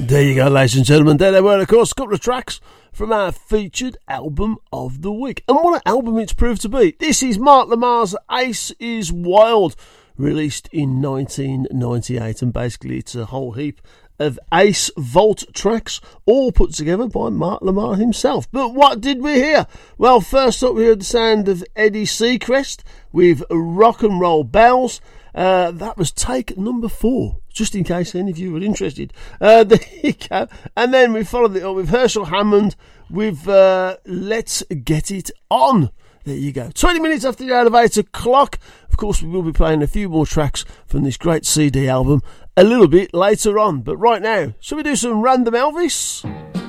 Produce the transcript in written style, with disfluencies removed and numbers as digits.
There you go, ladies and gentlemen. There they were, of course, a couple of tracks from our featured album of the week. And what an album it's proved to be. This is Mark Lamar's Ace is Wild, released in 1998. And basically it's a whole heap of Ace Vault tracks, all put together by Mark Lamar himself. But what did we hear? Well, first up we heard the sound of Eddie Seacrest with Rock and Roll Bells. That was take number 4, just in case any of you were interested. There you go. And then we followed it up with Herschel Hammond with Let's Get It On. There you go. 20 minutes after the hour of 8 o'clock. Of course, we will be playing a few more tracks from this great CD album a little bit later on. But right now, shall we do some Random Elvis?